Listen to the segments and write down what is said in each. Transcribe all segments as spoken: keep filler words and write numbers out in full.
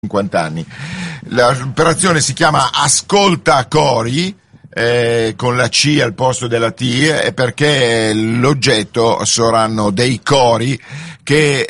cinquanta anni. L'operazione si chiama Ascolta Cori, eh, con la C al posto della T, eh, perché l'oggetto saranno dei cori che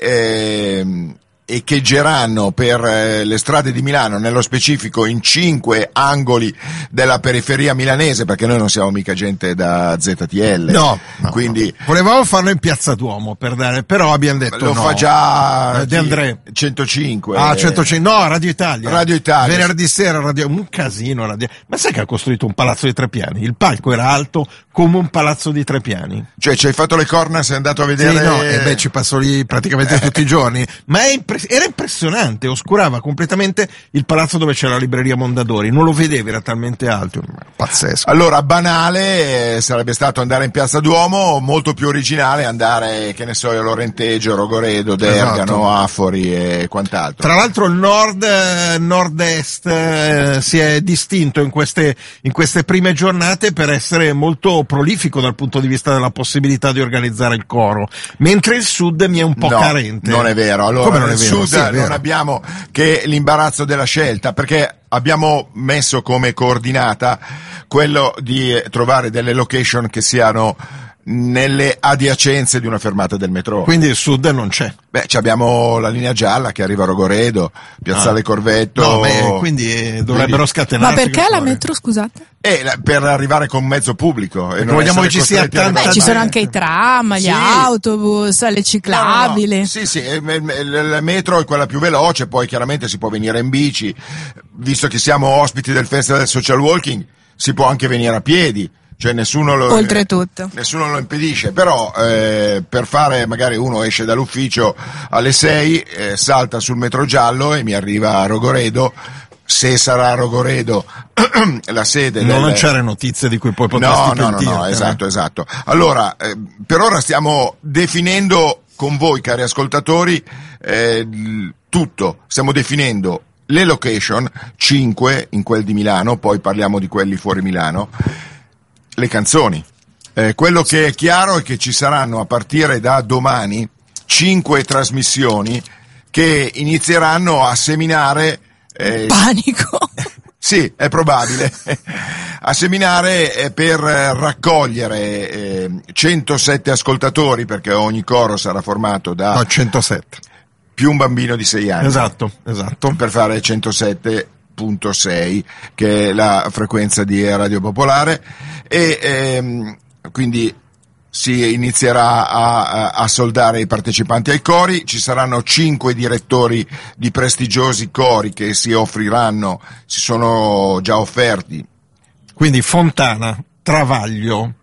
eh, echeggeranno per eh, le strade di Milano, nello specifico in cinque angoli della periferia milanese, perché noi non siamo mica gente da Z T L. No, no, quindi no. Volevamo farlo in Piazza Duomo per dare, però abbiamo detto lo no. fa già eh, De André. centocinque. Ah, centocinque. No, Radio Italia. Radio Italia. Venerdì sera Radio, un casino radio. Ma sai che ha costruito un palazzo di tre piani? Il palco era alto come un palazzo di tre piani. Cioè, ci hai fatto le corna, sei andato a vedere? Sì, no, e beh, ci passo lì praticamente tutti i giorni. Ma è impre- era impressionante, oscurava completamente il palazzo dove c'era la libreria Mondadori. Non lo vedevi, era talmente alto. Pazzesco. Allora, banale eh, sarebbe stato andare in Piazza Duomo, molto più originale andare, che ne so, a Lorenteggio, Rogoredo, Dergano, esatto. Afori e quant'altro. Tra l'altro il nord, eh, nord-est eh, si è distinto in queste, in queste prime giornate per essere molto prolifico dal punto di vista della possibilità di organizzare il coro, mentre il sud mi è un po' no, carente. Non è vero. Allora, come non è nel vero? sud Sì, è vero. non abbiamo che l'imbarazzo della scelta, perché abbiamo messo come coordinata quello di trovare delle location che siano nelle adiacenze di una fermata del metro. Quindi il sud non c'è. Beh, abbiamo la linea gialla che arriva a Rogoredo, Piazzale ah. Corvetto. No, beh, quindi eh, dovrebbero scatenarsi. Ma perché la metro, scusate? Eh, la, per arrivare con mezzo pubblico. E non vogliamo che ci sia tanta. Beh, ci sono anche i tram, gli sì. autobus, le ciclabili. No, no, no. Sì, sì, il metro è quella più veloce, poi chiaramente si può venire in bici. Visto che siamo ospiti del Festival del Social Walking, si può anche venire a piedi. Cioè nessuno lo, oltretutto nessuno lo impedisce, però eh, per fare, magari uno esce dall'ufficio alle sei, eh, salta sul metro giallo e mi arriva a Rogoredo. Se sarà a Rogoredo la sede non del... c'era notizie di cui poi potresti no, no, pentirti. no, no, esatto, esatto. Allora, eh, per ora stiamo definendo con voi, cari ascoltatori, eh, tutto. Stiamo definendo le location, cinque in quel di Milano, poi parliamo di quelli fuori Milano, le canzoni. Eh, quello che è chiaro è che ci saranno a partire da domani cinque trasmissioni che inizieranno a seminare eh, panico. Sì, è probabile. A seminare eh, per raccogliere eh, centosette ascoltatori, perché ogni coro sarà formato da no, centosette più un bambino di sei anni. Esatto, esatto. Per fare centosette virgola sei, che è la frequenza di Radio Popolare, e ehm, quindi si inizierà a, a soldare i partecipanti ai cori. Ci saranno cinque direttori di prestigiosi cori che si offriranno, si sono già offerti. Quindi Fontana, Travaglio.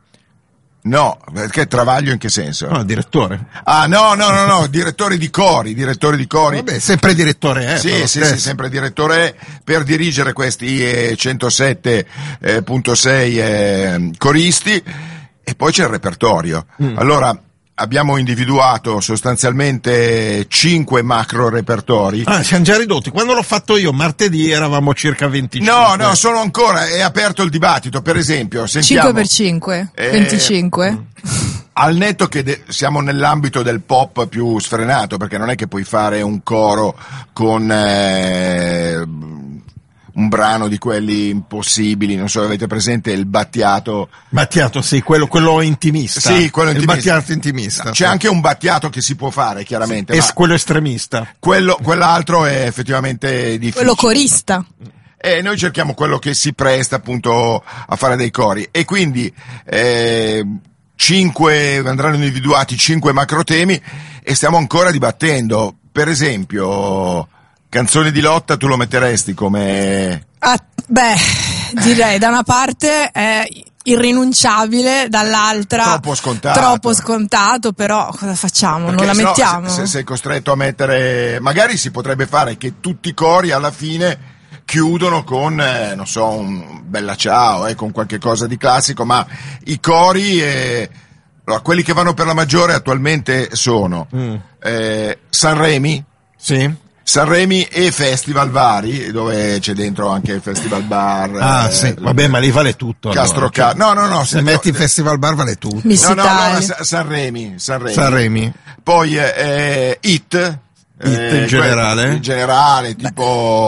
No, perché Travaglio in che senso? No, direttore. Ah, no, no, no, no, direttori di cori, direttori di cori. Vabbè, sempre direttore, eh? Sì, sì, sì, sempre direttore per dirigere questi eh, centosette virgola sei eh, coristi, e poi c'è il repertorio. Mm. Allora, abbiamo individuato sostanzialmente cinque macro repertori. Ah, siamo già ridotti. Quando l'ho fatto io martedì eravamo circa venticinque. No, no, sono ancora, è aperto il dibattito. Per esempio, sentiamo cinque per cinque, eh, venticinque. Al netto che de- siamo nell'ambito del pop più sfrenato, perché non è che puoi fare un coro con eh, un brano di quelli impossibili, non so, avete presente il Battiato? Battiato, sì, quello, quello intimista. Sì, quello intimista. Il Battiato intimista. C'è sì. anche un Battiato che si può fare, chiaramente. Sì, ma è quello estremista. Quello, quell'altro è effettivamente difficile. Quello corista. E noi cerchiamo quello che si presta appunto a fare dei cori. E quindi eh, cinque, andranno individuati cinque macro temi e stiamo ancora dibattendo. Per esempio, Canzoni di lotta, tu lo metteresti come... Ah, beh, direi da una parte è irrinunciabile, dall'altra troppo scontato. Troppo scontato, però cosa facciamo? Perché non la no, mettiamo? Se, se sei costretto a mettere... Magari si potrebbe fare che tutti i cori alla fine chiudono con, eh, non so, un Bella Ciao, eh, con qualche cosa di classico, ma i cori... Eh, allora, quelli che vanno per la maggiore attualmente sono mm. eh, Sanremi, sì. Sanremi e festival vari, dove c'è dentro anche il Festival Bar. Ah, eh, sì, vabbè, ma lì vale tutto. Castro allora. Ca- no, no, no. Se, se metti il no, Festival Bar vale tutto. Miss no, no, Italia. no, Sanremi, Sanremi. Sanremi. Poi eh, Hit, Hit in generale? In generale, tipo